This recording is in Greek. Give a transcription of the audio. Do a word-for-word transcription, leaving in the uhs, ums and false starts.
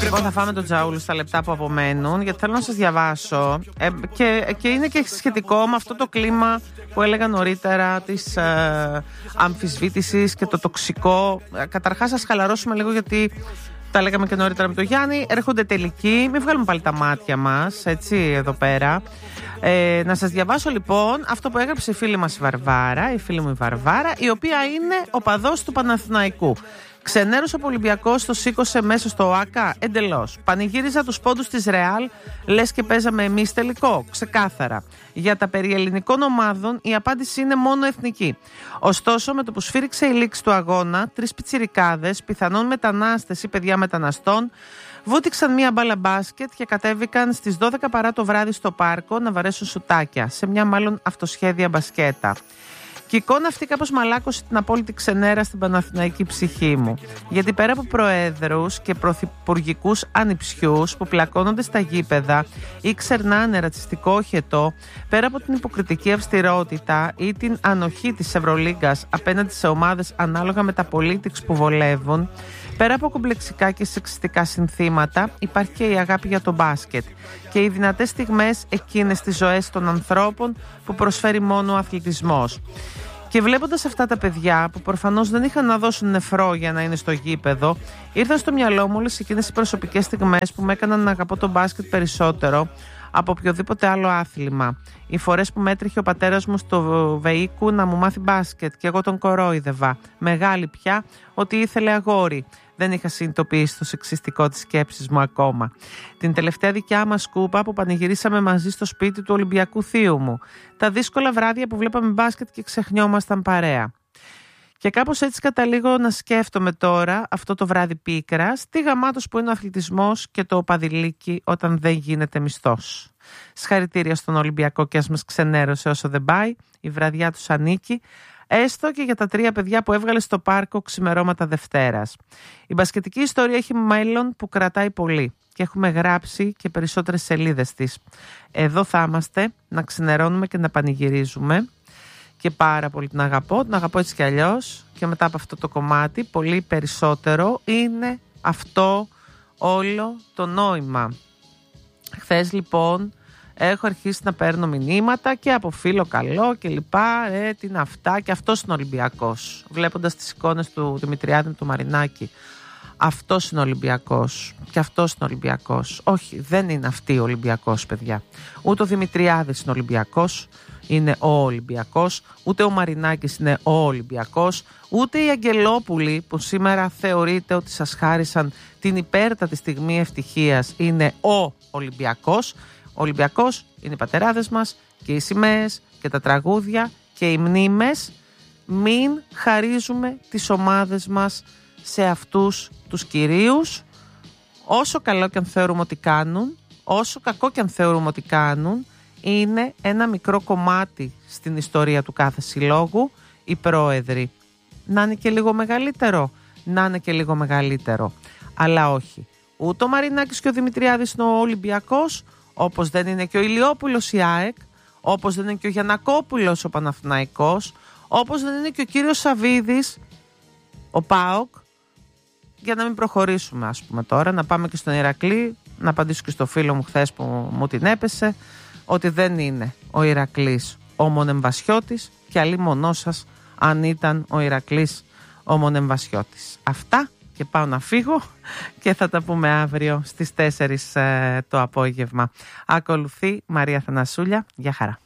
Λοιπόν, θα φάμε τον Τζαούλου στα λεπτά που απομένουν, γιατί θέλω να σας διαβάσω ε, και, και είναι και σχετικό με αυτό το κλίμα που έλεγα νωρίτερα της ε, αμφισβήτησης και το τοξικό. Ε, καταρχάς, ας χαλαρώσουμε λίγο, γιατί τα λέγαμε και νωρίτερα με τον Γιάννη. Έρχονται τελικοί, μην βγάλουμε πάλι τα μάτια μας, έτσι, εδώ πέρα. Ε, να σας διαβάσω λοιπόν αυτό που έγραψε η φίλη μας η Βαρβάρα, η φίλη μου η Βαρβάρα, η οποία είναι οπαδός του Παναθηναϊκού. Ξενέρωσε ο Ολυμπιακός, το σήκωσε μέσα στο ΟΑΚΑ, εντελώς. Πανηγύριζα τους πόντους της Ρεάλ, λες και παίζαμε εμείς τελικό, ξεκάθαρα. Για τα περί ελληνικών ομάδων η απάντηση είναι μόνο εθνική. Ωστόσο, με το που σφύριξε η λήξη του αγώνα, τρεις πιτσιρικάδες, πιθανόν μετανάστες ή παιδιά μεταναστών, βούτυξαν μία μπάλα μπάσκετ και κατέβηκαν στις δώδεκα παρά το βράδυ στο πάρκο να βαρέσουν σουτάκια, σε μια μάλλον αυτοσχέδια μπασκέτα. Και η εικόνα αυτή κάπως μαλάκωσε την απόλυτη ξενέρα στην παναθηναϊκή ψυχή μου. Γιατί πέρα από προέδρους και πρωθυπουργικούς ανιψιούς που πλακώνονται στα γήπεδα ή ξερνάνε ρατσιστικό οχετό, πέρα από την υποκριτική αυστηρότητα ή την ανοχή της Ευρωλίγκας απέναντι σε ομάδες ανάλογα με τα politics που βολεύουν, πέρα από κομπλεξικά και σεξιστικά συνθήματα, υπάρχει και η αγάπη για το μπάσκετ και οι δυνατές στιγμές εκείνες στις ζωές των ανθρώπων που προσφέρει μόνο ο αθλητισμός. Και βλέποντας αυτά τα παιδιά που προφανώς δεν είχαν να δώσουν νεφρό για να είναι στο γήπεδο, ήρθαν στο μυαλό μου όλες εκείνες οι προσωπικές στιγμές που με έκαναν να αγαπώ το μπάσκετ περισσότερο από οποιοδήποτε άλλο άθλημα. Οι φορές που μέτρεχε ο πατέρας μου στο Βεϊκού να μου μάθει μπάσκετ και εγώ τον κορόιδευα. Μεγάλη πια, ότι ήθελε αγόρι. Δεν είχα συνειδητοποιήσει το σεξιστικό της σκέψης μου ακόμα. Την τελευταία δικιά μας σκούπα που πανηγυρίσαμε μαζί στο σπίτι του Ολυμπιακού θείου μου. Τα δύσκολα βράδια που βλέπαμε μπάσκετ και ξεχνιόμασταν παρέα. Και κάπως έτσι καταλήγω να σκέφτομαι τώρα, αυτό το βράδυ πίκρας, τι γαμάτος που είναι ο αθλητισμός και το παδιλίκι όταν δεν γίνεται μισθός. Συγχαρητήρια στον Ολυμπιακό και ας μας ξενέρωσε όσο δεν πάει, η βραδιά τους ανήκει, έστω και για τα τρία παιδιά που έβγαλε στο πάρκο ξημερώματα Δευτέρας. Η μπασκετική ιστορία έχει μέλλον που κρατάει πολύ και έχουμε γράψει και περισσότερες σελίδες της. Εδώ θα είμαστε να ξενερώνουμε και να πανηγυρίζουμε. Και πάρα πολύ την αγαπώ, την αγαπώ έτσι κι αλλιώς, και μετά από αυτό το κομμάτι πολύ περισσότερο είναι αυτό όλο το νόημα. Χθες λοιπόν έχω αρχίσει να παίρνω μηνύματα και από φίλο καλό και λοιπά, ρε τι είναι αυτά, και αυτός είναι Ολυμπιακός, βλέποντας τις εικόνες του Δημητριάδη με του Μαρινάκη. Αυτός είναι Ολυμπιακός και αυτός είναι Ολυμπιακός. Όχι, δεν είναι αυτή ο Ολυμπιακός, παιδιά. Ούτε ο Δημητριάδης είναι Ολυμπιακός, είναι ο Ολυμπιακός, ούτε ο Μαρινάκης είναι ο Ολυμπιακός, ούτε οι Αγγελόπουλοι που σήμερα θεωρείται ότι σας χάρισαν την υπέρτατη στιγμή ευτυχίας είναι ο Ολυμπιακός. Ο Ολυμπιακός είναι οι πατεράδες μας και οι σημαίες και τα τραγούδια και οι μνήμες. Μην χαρίζουμε τις ομάδες μας σε αυτούς τους κυρίους, όσο καλό και αν θεωρούμε ότι κάνουν, όσο κακό και αν θεωρούμε ότι κάνουν. Είναι ένα μικρό κομμάτι στην ιστορία του κάθε συλλόγου, οι πρόεδροι. Να είναι και λίγο μεγαλύτερο, να είναι και λίγο μεγαλύτερο. Αλλά όχι, ούτε ο Μαρινάκης και ο Δημητριάδης είναι ο Ολυμπιακός, όπως δεν είναι και ο Ηλιόπουλος η ΑΕΚ, όπως δεν είναι και ο Γιαννακόπουλος ο Παναθηναϊκός, όπως δεν είναι και ο κύριος Σαβίδης ο ΠΑΟΚ. Για να μην προχωρήσουμε, ας πούμε τώρα, να πάμε και στον Ηρακλή, να απαντήσω και στο φίλο μου χθες που μου την έπεσε, ότι δεν είναι ο Ηρακλής ο Μονεμβασιώτης και αλλή μονό σας αν ήταν ο Ηρακλής ο Μονεμβασιώτης. Αυτά, και πάω να φύγω και θα τα πούμε αύριο στις τέσσερις ε, το απόγευμα. Ακολουθεί Μαρία Θανασούλια. Γεια χαρά.